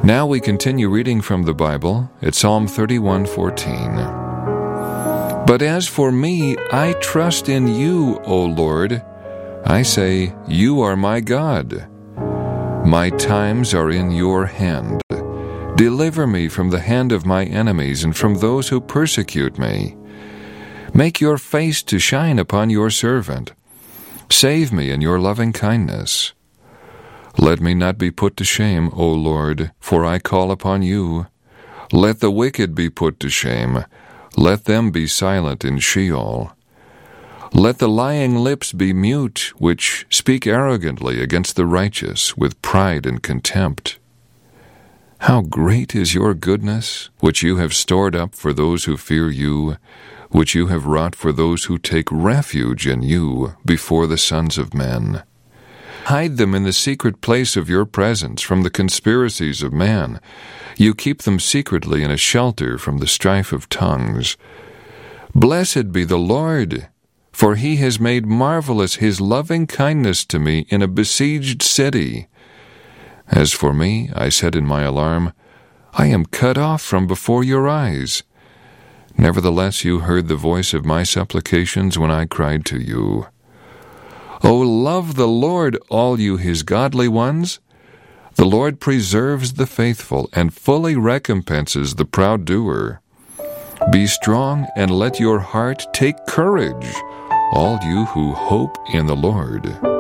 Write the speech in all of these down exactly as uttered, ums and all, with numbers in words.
Now we continue reading from the Bible at Psalm thirty-one fourteen. But as for me, I trust in you, O Lord. I say, you are my God. My times are in your hand. Deliver me from the hand of my enemies and from those who persecute me. Make your face to shine upon your servant. Save me in your loving kindness. Let me not be put to shame, O Lord, for I call upon you. Let the wicked be put to shame. Let them be silent in Sheol. Let the lying lips be mute, which speak arrogantly against the righteous with pride and contempt. How great is your goodness, which you have stored up for those who fear you, which you have wrought for those who take refuge in you before the sons of men. Hide them in the secret place of your presence from the conspiracies of man. You keep them secretly in a shelter from the strife of tongues. Blessed be the Lord, for he has made marvelous his loving kindness to me in a besieged city. As for me, I said in my alarm, I am cut off from before your eyes. Nevertheless, you heard the voice of my supplications when I cried to you. O love the Lord, all you his godly ones. The Lord preserves the faithful and fully recompenses the proud doer. Be strong and let your heart take courage, all you who hope in the Lord.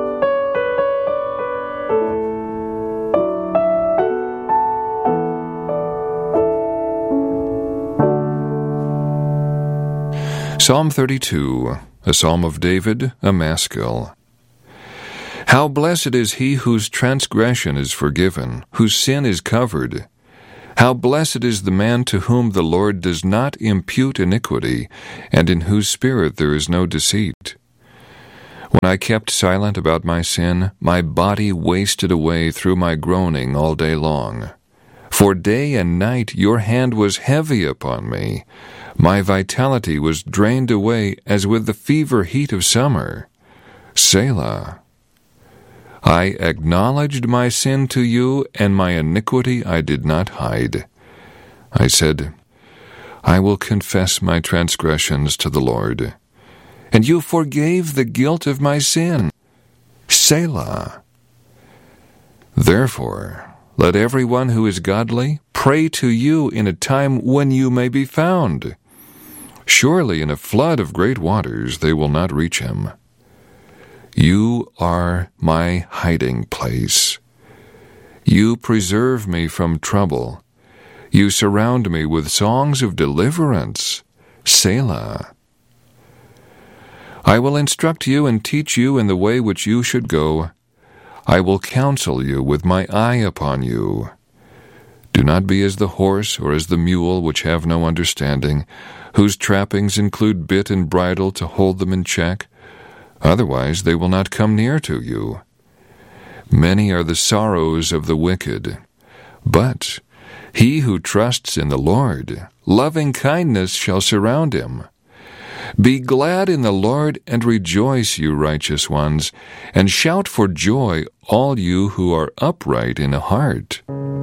Psalm thirty-two, a psalm of David, a maskil. How blessed is he whose transgression is forgiven, whose sin is covered. How blessed is the man to whom the Lord does not impute iniquity, and in whose spirit there is no deceit. When I kept silent about my sin, my body wasted away through my groaning all day long. For day and night your hand was heavy upon me. My vitality was drained away as with the fever heat of summer. Selah. I acknowledged my sin to you, and my iniquity I did not hide. I said, I will confess my transgressions to the Lord. And you forgave the guilt of my sin. Selah. Therefore, let everyone who is godly pray to you in a time when you may be found. Surely in a flood of great waters they will not reach him. You are my hiding place. You preserve me from trouble. You surround me with songs of deliverance. Selah. I will instruct you and teach you in the way which you should go. I will counsel you with my eye upon you. Do not be as the horse or as the mule which have no understanding, whose trappings include bit and bridle to hold them in check. Otherwise they will not come near to you. Many are the sorrows of the wicked, but he who trusts in the Lord, loving kindness shall surround him. Be glad in the Lord and rejoice, you righteous ones, and shout for joy, all you who are upright in heart.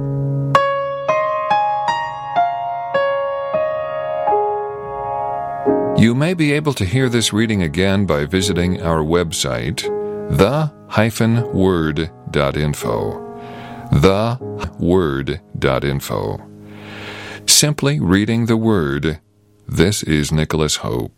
You may be able to hear this reading again by visiting our website, the dash word dot info. the word dot info. Simply reading the Word. This is Nicholas Hope.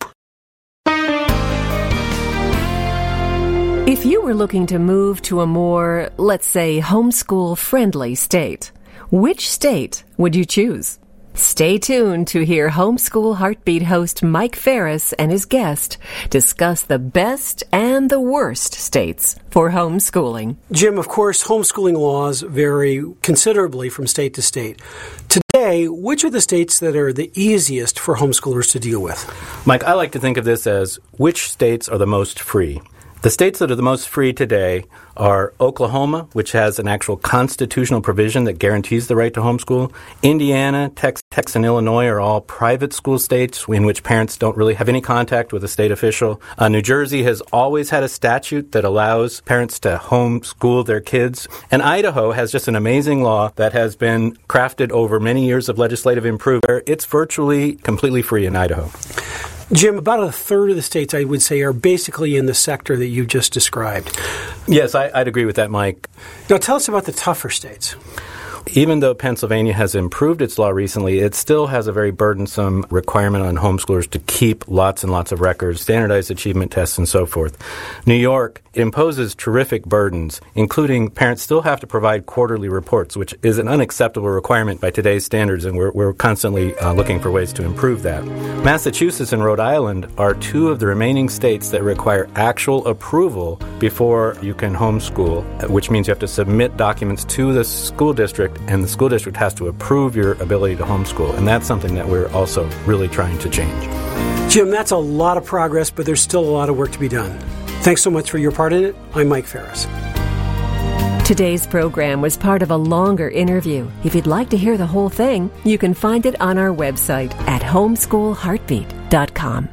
If you were looking to move to a more, let's say, homeschool-friendly state, which state would you choose? Stay tuned to hear Homeschool Heartbeat host Mike Ferris and his guest discuss the best and the worst states for homeschooling. Jim, of course, homeschooling laws vary considerably from state to state. Today, which are the states that are the easiest for homeschoolers to deal with? Mike, I like to think of this as which states are the most free. The states that are the most free today are Oklahoma, which has an actual constitutional provision that guarantees the right to homeschool. Indiana, Texas, Texas, and Illinois are all private school states in which parents don't really have any contact with a state official. Uh, New Jersey has always had a statute that allows parents to homeschool their kids. And Idaho has just an amazing law that has been crafted over many years of legislative improvement. It's virtually completely free in Idaho. Jim, about a third of the states, I would say, are basically in the sector that you just described. Yes, I, I'd agree with that, Mike. Now, tell us about the tougher states. Even though Pennsylvania has improved its law recently, it still has a very burdensome requirement on homeschoolers to keep lots and lots of records, standardized achievement tests, and so forth. New York imposes terrific burdens, including parents still have to provide quarterly reports, which is an unacceptable requirement by today's standards, and we're, we're constantly uh, looking for ways to improve that. Massachusetts and Rhode Island are two of the remaining states that require actual approval before you can homeschool, which means you have to submit documents to the school district, and the school district has to approve your ability to homeschool. And that's something that we're also really trying to change. Jim, that's a lot of progress, but there's still a lot of work to be done. Thanks so much for your part in it. I'm Mike Ferris. Today's program was part of a longer interview. If you'd like to hear the whole thing, you can find it on our website at homeschool heartbeat dot com.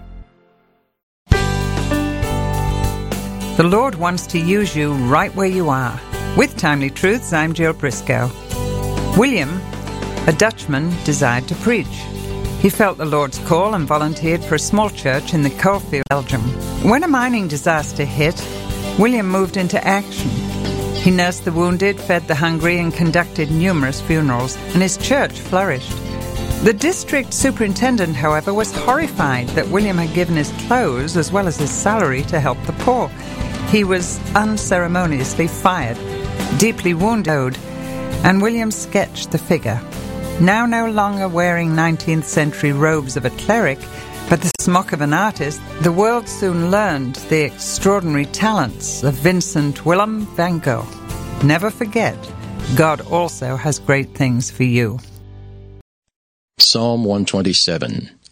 The Lord wants to use you right where you are. With Timely Truths, I'm Jill Briscoe. William, a Dutchman, desired to preach. He felt the Lord's call and volunteered for a small church in the coalfield, Belgium. When a mining disaster hit, William moved into action. He nursed the wounded, fed the hungry, and conducted numerous funerals, and his church flourished. The district superintendent, however, was horrified that William had given his clothes as well as his salary to help the poor. He was unceremoniously fired, deeply wounded, and William sketched the figure. Now no longer wearing nineteenth century robes of a cleric, but the smock of an artist, the world soon learned the extraordinary talents of Vincent Willem van Gogh. Never forget, God also has great things for you. Psalm one twenty-seven.